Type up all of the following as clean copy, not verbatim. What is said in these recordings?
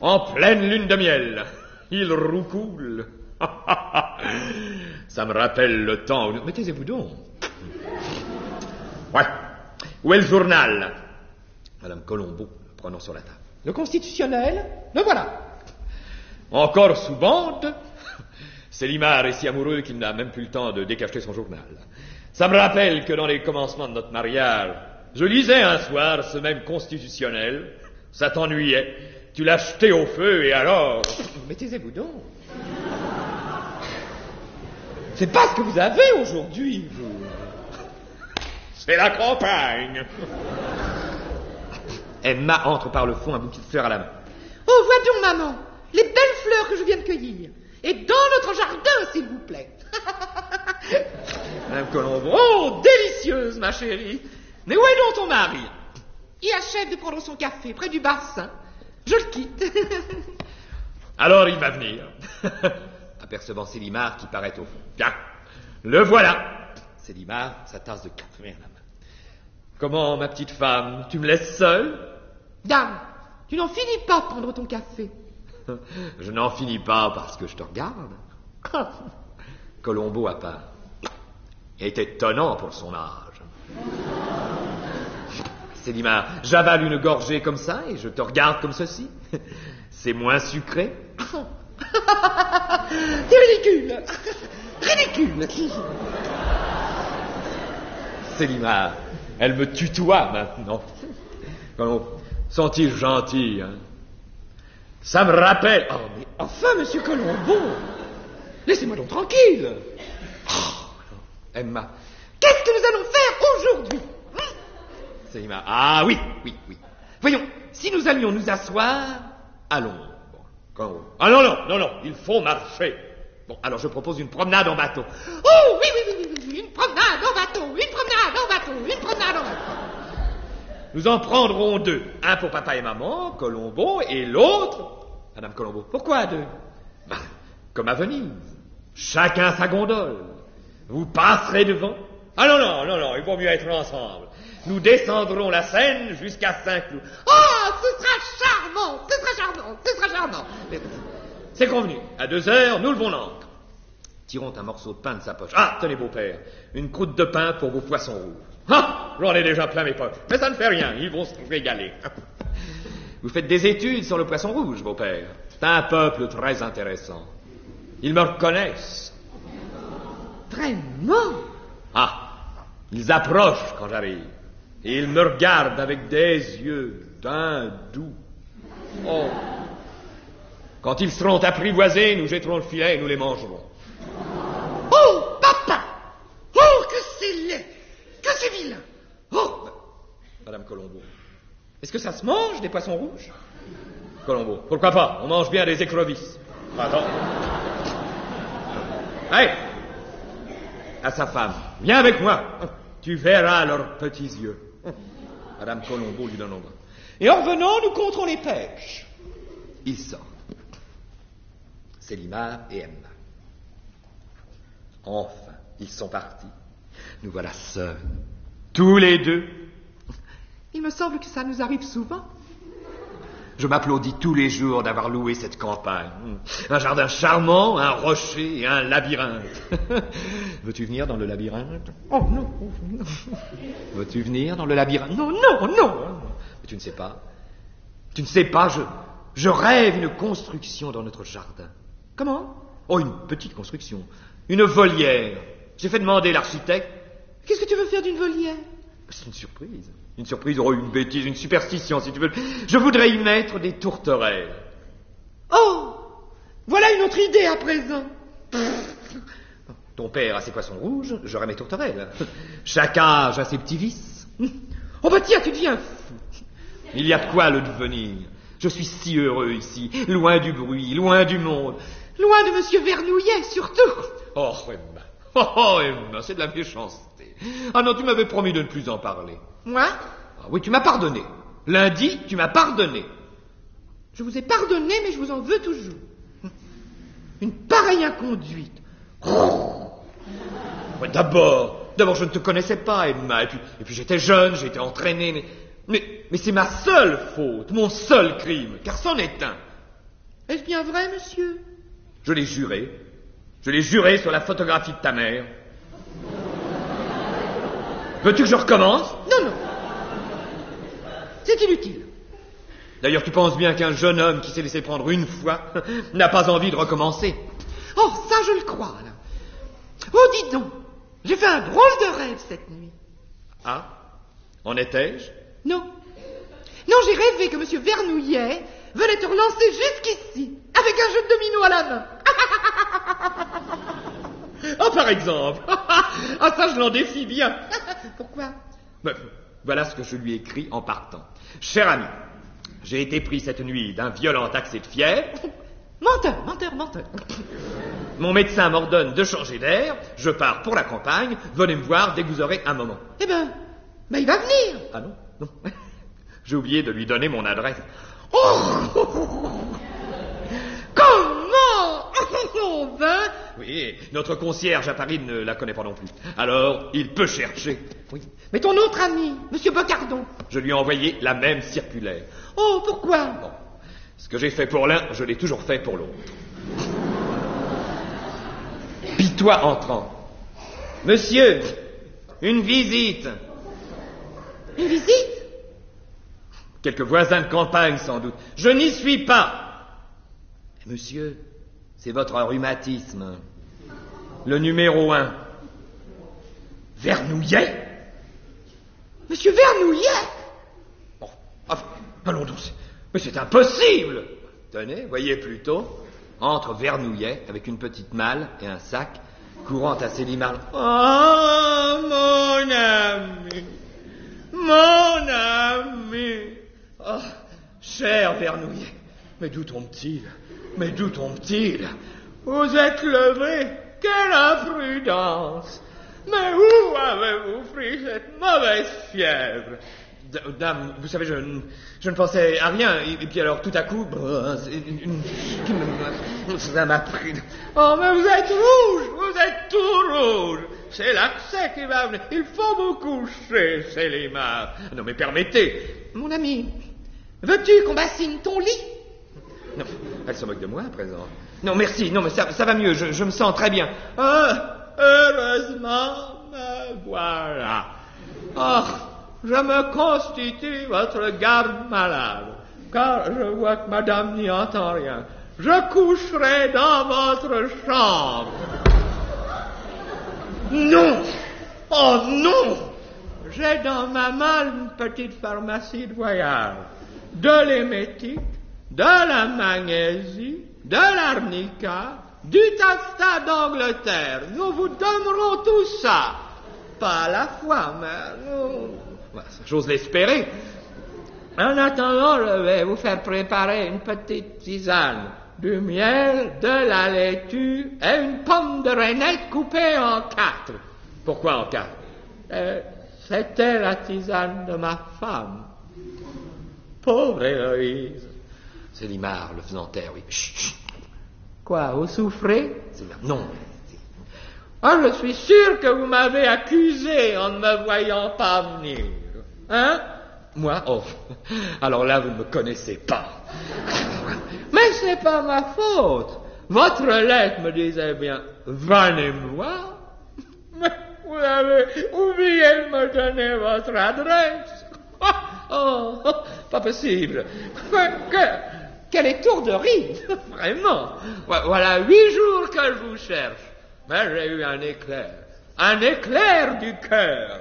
en pleine lune de miel. Il roucoule. Ça me rappelle le temps où... Mais taisez-vous donc. Ouais. Où est le journal? Madame Colombo, le prenant sur la table. Le constitutionnel, le voilà. Encore sous bande? Célimare est si amoureux qu'il n'a même plus le temps de décacheter son journal. Ça me rappelle que dans les commencements de notre mariage, je lisais un soir ce même constitutionnel. Ça t'ennuyait. Tu l'as jeté au feu et alors... Mais taisez-vous donc. C'est pas ce que vous avez aujourd'hui, vous. C'est la campagne. Emma entre par le fond, un bouquet de fleurs à la main. Oh, vois donc, maman, les belles fleurs que je viens de cueillir. Et dans notre jardin, s'il vous plaît. Madame Colombo. Oh, délicieuse, ma chérie. Mais où est donc ton mari? Il achève de prendre son café près du bassin. Je le quitte. Alors il va venir. Apercevant Célimare qui paraît au fond. Bien, le voilà. Célimare, sa tasse de café à la main. Comment, ma petite femme, tu me laisses seule? Dame, tu n'en finis pas de prendre ton café. Je n'en finis pas parce que je te regarde. Colombo à part. Est étonnant pour son âge. Célimare, j'avale une gorgée comme ça et je te regarde comme ceci. C'est moins sucré. C'est ridicule. Ridicule. Célimare, elle me tutoie maintenant. Colombo, sont-ils gentils, hein? Ça me rappelle... Oh, mais enfin, monsieur Colombo, laissez-moi donc tranquille. Oh, Emma. Qu'est-ce que nous allons faire aujourd'hui? Célimare. Ah oui. Voyons, si nous allions nous asseoir à l'ombre. Colombo. Ah non, il faut marcher. Bon, alors je propose une promenade en bateau. Oh, oui, une promenade en bateau, une promenade en bateau. Nous en prendrons deux. Un pour papa et maman, Colombo, et l'autre... Madame Colombo. Pourquoi deux? Comme à Venise. Chacun sa gondole. Vous passerez devant. Ah non, il vaut mieux être ensemble. Nous descendrons la Seine jusqu'à Saint-Cloud. Oh, ce sera charmant. C'est convenu. À 2h, nous levons l'ancre. Tirons un morceau de pain de sa poche. Ah, tenez, beau-père, une croûte de pain pour vos poissons rouges. Ah, j'en ai déjà plein mes poches. Mais ça ne fait rien, ils vont se régaler. Vous faites des études sur le poisson rouge, beau-père. C'est un peuple très intéressant. Ils me reconnaissent. Vraiment? Ah, ils approchent quand j'arrive. Et ils me regardent avec des yeux d'un doux. Oh. Quand ils seront apprivoisés, nous jetterons le filet et nous les mangerons. Oh, papa! Oh, que c'est laid! Que c'est vilain! Oh! Madame Colombo. Est-ce que ça se mange, des poissons rouges? Colombo. Pourquoi pas? On mange bien des écrevisses. Attends. Hey! À sa femme. Viens avec moi. Tu verras leurs petits yeux. Madame Colombo lui donne un bras. Et en revenant, nous compterons les pêches. Ils sortent. Célimare et Emma. Enfin, ils sont partis. Nous voilà seuls. Tous les deux. Il me semble que ça nous arrive souvent. Je m'applaudis tous les jours d'avoir loué cette campagne. Un jardin charmant, un rocher et un labyrinthe. Veux-tu venir dans le labyrinthe? Oh non. Veux-tu venir dans le labyrinthe? Non. Mais tu ne sais pas. Tu ne sais pas, je rêve une construction dans notre jardin. Comment? Oh, une petite construction. Une volière. J'ai fait demander l'architecte. Qu'est-ce que tu veux faire d'une volière? C'est une surprise. Une surprise, oh, une bêtise, une superstition, si tu veux. Je voudrais y mettre des tourterelles. Oh! Voilà une autre idée à présent. Ton père a ses poissons rouges, j'aurai mes tourterelles. Chaque âge a ses petits vices. Oh bah tiens, tu deviens fou. Il y a de quoi le devenir. Je suis si heureux ici, loin du bruit, loin du monde. Loin de Monsieur Vernouillet, surtout. Oh, Emma. Oh, Emma, c'est de la méchanceté. Ah non, tu m'avais promis de ne plus en parler. Moi? Ah oui, tu m'as pardonné. Lundi, tu m'as pardonné. Je vous ai pardonné, mais je vous en veux toujours. Une pareille inconduite. Ouais, d'abord, je ne te connaissais pas, Emma. Et puis j'étais jeune, j'étais entraîné, mais c'est ma seule faute, mon seul crime, car c'en est un. Est-ce bien vrai, monsieur? Je l'ai juré. Je l'ai juré sur la photographie de ta mère. Veux-tu que je recommence? Non, non. C'est inutile. D'ailleurs, tu penses bien qu'un jeune homme qui s'est laissé prendre une fois n'a pas envie de recommencer. Oh, ça je le crois, là. Oh, dis donc, j'ai fait un drôle de rêve cette nuit. Ah? En étais-je? Non. Non, j'ai rêvé que monsieur Vernouillet venait te relancer jusqu'ici, avec un jeu de domino à la main. Ah, par exemple. Ah, ça, je l'en défie bien. Pourquoi? Voilà ce que je lui ai écrit en partant. Cher ami, j'ai été pris cette nuit d'un violent accès de fièvre. Menteur, menteur, menteur. Mon médecin m'ordonne de changer d'air. Je pars pour la campagne. Venez me voir dès que vous aurez un moment. Eh ben, il va venir. Ah non, non. J'ai oublié de lui donner mon adresse. Oh! Comment? Oh, ben... Oui, notre concierge à Paris ne la connaît pas non plus. Alors, il peut chercher. Oui. Mais ton autre ami, monsieur Bocardon. Je lui ai envoyé la même circulaire. Oh, pourquoi? Bon, ce que j'ai fait pour l'un, je l'ai toujours fait pour l'autre. Pis-toi entrant. Monsieur, une visite. Une visite? Quelques voisins de campagne, sans doute. Je n'y suis pas. Monsieur, c'est votre rhumatisme. Le numéro 1. Vernouillet? Monsieur Vernouillet? Oh, allons donc, mais c'est impossible. Tenez, voyez plutôt, entre Vernouillet, avec une petite malle et un sac, courant à Célimare. Oh, mon ami, mon ami. Oh, cher Vernouillet, mais d'où tombe-t-il? Mais d'où tombe-t-il? Vous êtes levé, quelle imprudence! Mais où avez-vous pris cette mauvaise fièvre? Dame, vous savez, je ne pensais à rien, et puis alors tout à coup, ça m'a pris. Oh, mais vous êtes tout rouge, c'est l'accès qui va venir, il faut vous coucher, Célimare. Non mais permettez. Mon ami, veux-tu qu'on bassine ton lit? Non, elle se moque de moi à présent. Non, merci, non mais ça va mieux, je me sens très bien. Heureusement, me voilà. Oh, je me constitue votre garde-malade, car je vois que madame n'y entend rien. Je coucherai dans votre chambre. Non! Oh non! J'ai dans ma malle une petite pharmacie de voyage. De l'émétique, de la magnésie, de l'arnica, du taffetas d'Angleterre. Nous vous donnerons tout ça. Pas à la fois, mais nous... J'ose l'espérer. En attendant, je vais vous faire préparer une petite tisane. Du miel, de la laitue et une pomme de reinette coupée en 4. Pourquoi en 4? C'était la tisane de ma femme. Pauvre Héloïse. Célimare, le faisant taire, oui. Chut, chut. Quoi, vous souffrez? Célimare, non. Ah, je suis sûr que vous m'avez accusé en ne me voyant pas venir. Hein? Moi? Oh, alors là, vous ne me connaissez pas. Mais ce n'est pas ma faute. Votre lettre me disait bien, venez me voir. Mais vous avez oublié de me donner votre adresse. Oh, pas possible. Quelle étourderie. Vraiment. Voilà 8 jours que je vous cherche. Mais j'ai eu un éclair du cœur.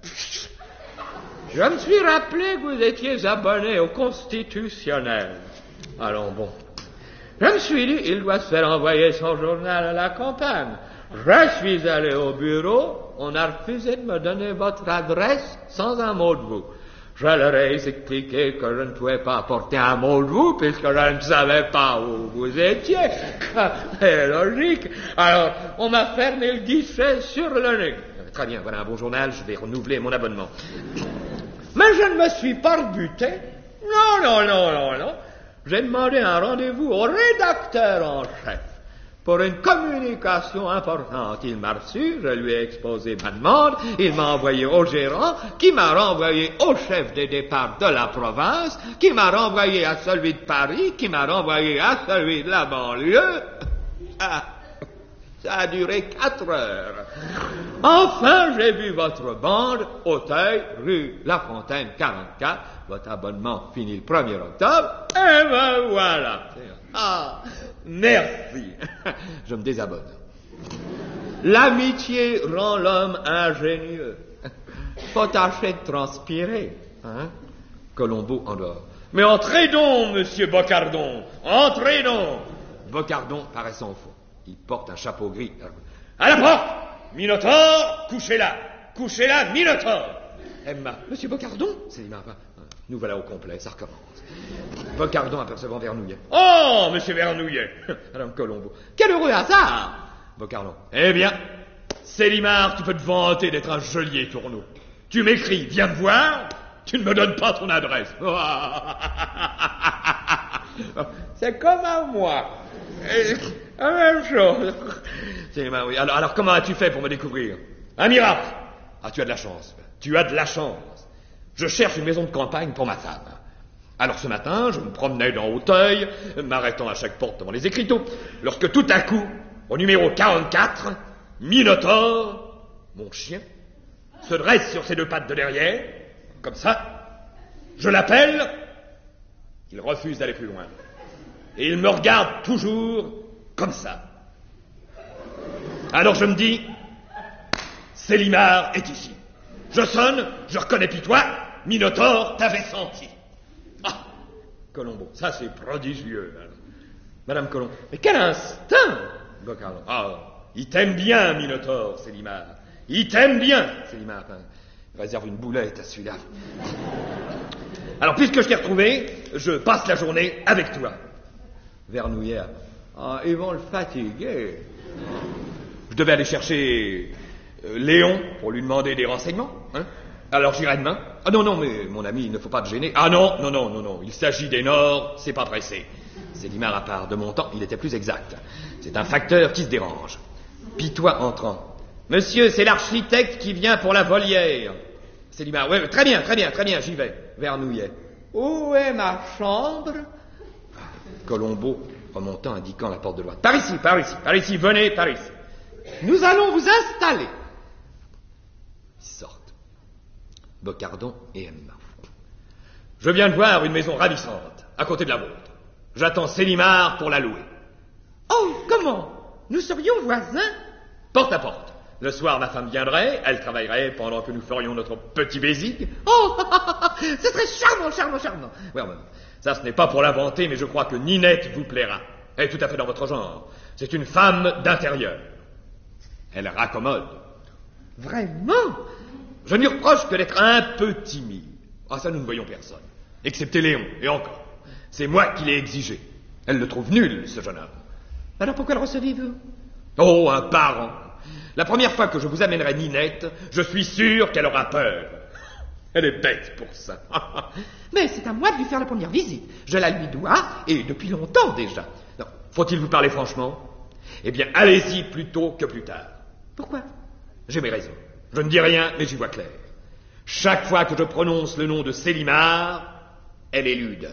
Je me suis rappelé que vous étiez abonné au Constitutionnel. Allons bon. Je me suis dit, il doit se faire envoyer son journal à la campagne. Je suis allé au bureau, on a refusé de me donner votre adresse sans un mot de vous. Je leur ai expliqué que je ne pouvais pas apporter un mot de vous puisque je ne savais pas où vous étiez. C'est logique. Alors, on m'a fermé le guichet sur le nez. Très bien, voilà un bon journal, je vais renouveler mon abonnement. Mais je ne me suis pas rebuté. Non. J'ai demandé un rendez-vous au rédacteur en chef. pour une communication importante. Il m'a reçu, je lui ai exposé ma demande, il m'a envoyé au gérant, qui m'a renvoyé au chef des départs de la province, qui m'a renvoyé à celui de Paris, qui m'a renvoyé à celui de la banlieue. Ça a duré 4 heures. Enfin, j'ai vu votre bande, Auteuil, rue La Fontaine 44. Votre abonnement finit le 1er octobre. Et ben voilà. Ah, merci. Je me désabonne. L'amitié rend l'homme ingénieux. Faut tâcher de transpirer. Hein? Colombo en dehors. Mais entrez donc, monsieur Bocardon. Entrez donc. Bocardon paraissant au fond. Il porte un chapeau gris. À la porte! Minotaure, couchez-la! Couchez-la, Minotaure! Emma. Monsieur Bocardon? C'est nous voilà au complet, ça recommence. Bocardon apercevant Vernouillet. Oh, monsieur Vernouillet! Madame Colombo. Quel heureux hasard! Bocardon. Eh bien, Célimare, tu peux te vanter d'être un geôlier tourneau. Tu m'écris, viens me voir, tu ne me donnes pas ton adresse. C'est comme à moi. La même chose. Oui. Alors, comment as-tu fait pour me découvrir? Un miracle. Ah, tu as de la chance. Tu as de la chance. Je cherche une maison de campagne pour ma femme. Alors ce matin, je me promenais dans Auteuil, m'arrêtant à chaque porte devant les écriteaux, lorsque tout à coup, au numéro 44, Minotaure, mon chien, se dresse sur ses 2 pattes de derrière, comme ça. Je l'appelle, il refuse d'aller plus loin. Et il me regarde toujours comme ça. Alors je me dis, Célimare est ici. Je sonne, je reconnais Pitois, Minotaure t'avait senti. Ah, Colombo, ça c'est prodigieux. Madame Colombo, mais quel instinct, Bocardon. Ah, il t'aime bien, Minotaure, Célimare. Il t'aime bien, Célimare. Réserve une boulette à celui-là. Alors, puisque je t'ai retrouvé, je passe la journée avec toi. Vernouillet. Ah, ils vont le fatiguer. Je devais aller chercher Léon pour lui demander des renseignements. Hein? Alors j'irai demain. Ah non, mais mon ami, il ne faut pas te gêner. Ah non. Il s'agit des Nords, c'est pas pressé. Célimare, à part de mon temps, il était plus exact. C'est un facteur qui se dérange. Pitois entrant. Monsieur, c'est l'architecte qui vient pour la volière. Célimare. Ouais, très bien, j'y vais. Vernouillet. Où est ma chambre? Colombo, remontant, indiquant la porte de droite. Par ici, venez, par ici. Nous allons vous installer. Ils sortent. Bocardon et Emma. Je viens de voir une maison ravissante, à côté de la vôtre. J'attends Célimare pour la louer. Oh, comment? Nous serions voisins? Porte à porte. Le soir, ma femme viendrait, elle travaillerait pendant que nous ferions notre petit baiser. Oh, ce serait charmant. Oui, ça, ce n'est pas pour l'inventer, mais je crois que Ninette vous plaira. Elle est tout à fait dans votre genre. C'est une femme d'intérieur. Elle raccommode. Vraiment? Je ne lui reproche que d'être un peu timide. Ah, ça, nous ne voyons personne. Excepté Léon, et encore. C'est moi qui l'ai exigé. Elle le trouve nul, ce jeune homme. Alors pourquoi le recevez-vous? Oh, un parent. La première fois que je vous amènerai Ninette, je suis sûr qu'elle aura peur. Elle est bête pour ça. Mais c'est à moi de lui faire la première visite. Je la lui dois, et depuis longtemps déjà. Non, faut-il vous parler franchement? Eh bien, allez-y plus tôt que plus tard. Pourquoi? J'ai mes raisons. Je ne dis rien, mais j'y vois clair. Chaque fois que je prononce le nom de Célimare, elle élude.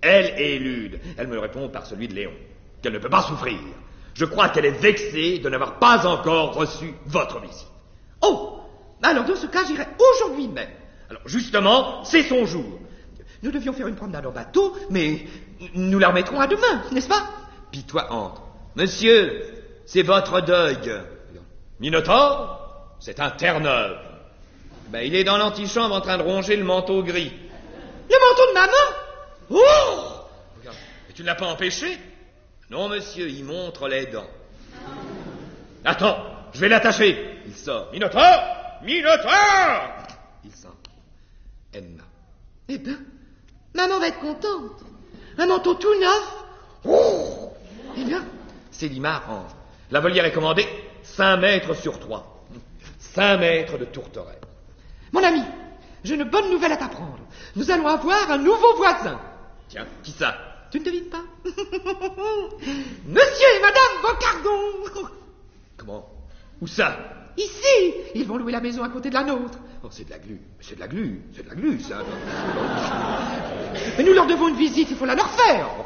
Elle me répond par celui de Léon, qu'elle ne peut pas souffrir. Je crois qu'elle est vexée de n'avoir pas encore reçu votre visite. Oh! Alors dans ce cas, j'irai aujourd'hui même. Alors justement, c'est son jour. Nous devions faire une promenade en bateau, mais nous la remettrons à demain, n'est-ce pas? Pitois entre. Monsieur, c'est votre deuil. Minotaure, c'est un Terre-Neuve. Il est dans l'antichambre en train de ronger le manteau gris. Le manteau de maman? Oh! Regarde, mais tu ne l'as pas empêché? Non, monsieur, il montre les dents. Attends, je vais l'attacher. Il sort. Minotaure! Il sort. Emma. Eh ben, maman va être contente. Un manteau tout neuf. Oh! Eh bien, Célimare entre. La volière est commandée 5 mètres sur 3. 5 mètres de tourterelle. Mon ami, j'ai une bonne nouvelle à t'apprendre. Nous allons avoir un nouveau voisin. Tiens, qui ça? Tu ne devines pas? Monsieur et Madame Bocardon. Comment? Où ça? Ici, ils vont louer la maison à côté de la nôtre. Oh, c'est de la glu. C'est de la glu, ça. Mais nous leur devons une visite, il faut la leur faire.